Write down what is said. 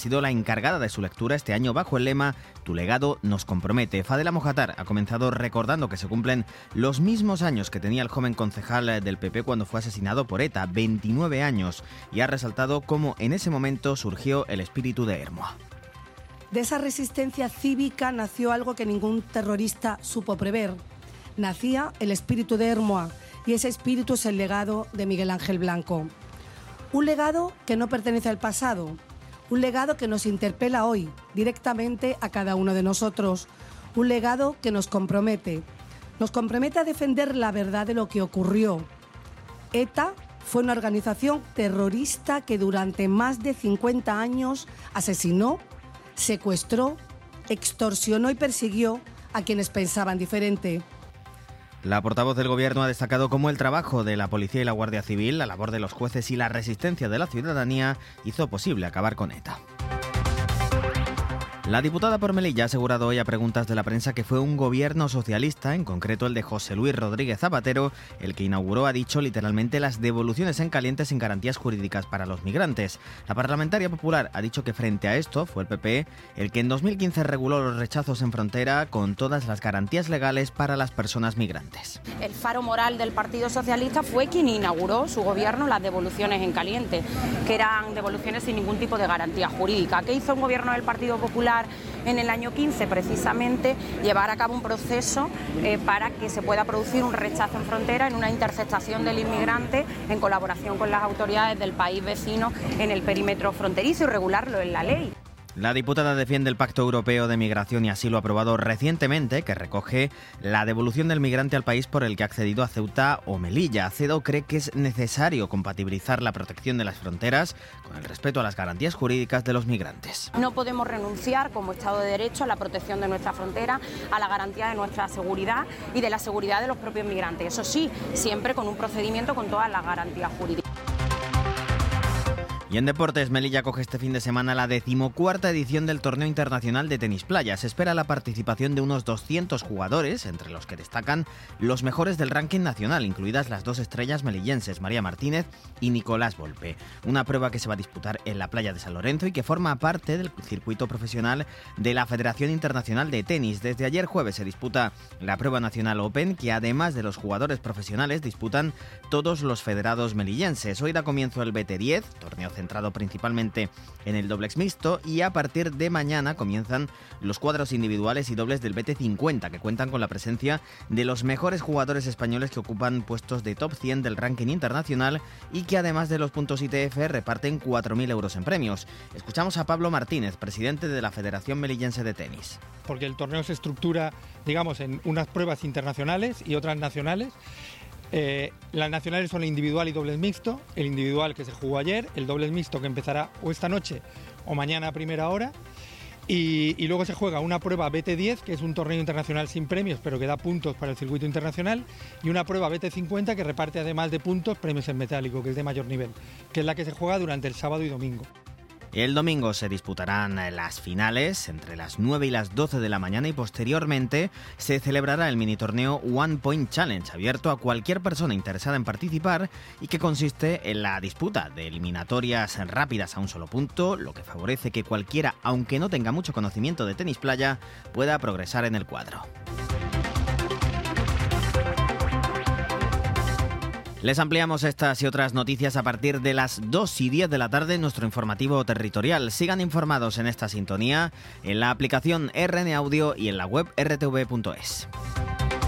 sido la encargada de su lectura este año bajo el lema «Tu legado nos compromete». Fadela Mojatar ha comenzado recordando que se cumplen los mismos años que tenía el joven concejal del PP cuando fue asesinado por ETA, 29 años, y ha resaltado cómo en ese momento surgió el espíritu de Ermua. De esa resistencia cívica nació algo que ningún terrorista supo prever. Nacía el espíritu de Ermua, y ese espíritu es el legado de Miguel Ángel Blanco. Un legado que no pertenece al pasado, un legado que nos interpela hoy, directamente a cada uno de nosotros, un legado que nos compromete a defender la verdad de lo que ocurrió. ETA fue una organización terrorista que durante más de 50 años asesinó, secuestró, extorsionó y persiguió a quienes pensaban diferente. La portavoz del Gobierno ha destacado cómo el trabajo de la Policía y la Guardia Civil, la labor de los jueces y la resistencia de la ciudadanía hizo posible acabar con ETA. La diputada por Melilla ha asegurado hoy a preguntas de la prensa que fue un gobierno socialista, en concreto el de José Luis Rodríguez Zapatero, el que inauguró, ha dicho literalmente, las devoluciones en caliente sin garantías jurídicas para los migrantes. La parlamentaria popular ha dicho que frente a esto fue el PP el que en 2015 reguló los rechazos en frontera con todas las garantías legales para las personas migrantes. El faro moral del Partido Socialista fue quien inauguró su gobierno las devoluciones en caliente, que eran devoluciones sin ningún tipo de garantía jurídica. ¿Qué hizo un gobierno del Partido Popular en el año 15? Precisamente llevar a cabo un proceso para que se pueda producir un rechazo en frontera, en una interceptación del inmigrante en colaboración con las autoridades del país vecino en el perímetro fronterizo y regularlo en la ley. La diputada defiende el Pacto Europeo de Migración y Asilo aprobado recientemente, que recoge la devolución del migrante al país por el que ha accedido a Ceuta o Melilla. CEDO cree que es necesario compatibilizar la protección de las fronteras con el respeto a las garantías jurídicas de los migrantes. No podemos renunciar como Estado de Derecho a la protección de nuestra frontera, a la garantía de nuestra seguridad y de la seguridad de los propios migrantes. Eso sí, siempre con un procedimiento con todas las garantías jurídicas. Y en deportes, Melilla coge este fin de semana la 14ª edición del Torneo Internacional de Tenis Playa. Se espera la participación de unos 200 jugadores, entre los que destacan los mejores del ranking nacional, incluidas las dos estrellas melillenses, María Martínez y Nicolás Volpe. Una prueba que se va a disputar en la playa de San Lorenzo y que forma parte del circuito profesional de la Federación Internacional de Tenis. Desde ayer jueves se disputa la prueba nacional Open, que además de los jugadores profesionales disputan todos los federados melillenses. Hoy da comienzo el BT10, torneo centrado principalmente en el dobles mixto, y a partir de mañana comienzan los cuadros individuales y dobles del BT50, que cuentan con la presencia de los mejores jugadores españoles que ocupan puestos de top 100 del ranking internacional y que además de los puntos ITF reparten 4.000 euros en premios. Escuchamos a Pablo Martínez, presidente de la Federación Melillense de Tenis. Porque el torneo se estructura, digamos, en unas pruebas internacionales y otras nacionales. Las nacionales son el individual y dobles mixto, el individual que se jugó ayer, el dobles mixto que empezará o esta noche o mañana a primera hora, y luego se juega una prueba BT10, que es un torneo internacional sin premios pero que da puntos para el circuito internacional, y una prueba BT50 que reparte además de puntos premios en metálico, que es de mayor nivel, que es la que se juega durante el sábado y domingo. El domingo se disputarán las finales entre las 9 y las 12 de la mañana y posteriormente se celebrará el mini torneo One Point Challenge, abierto a cualquier persona interesada en participar y que consiste en la disputa de eliminatorias rápidas a un solo punto, lo que favorece que cualquiera, aunque no tenga mucho conocimiento de tenis playa, pueda progresar en el cuadro. Les ampliamos estas y otras noticias a partir de las 2:10 de la tarde en nuestro informativo territorial. Sigan informados en esta sintonía, en la aplicación RN Audio y en la web rtv.es.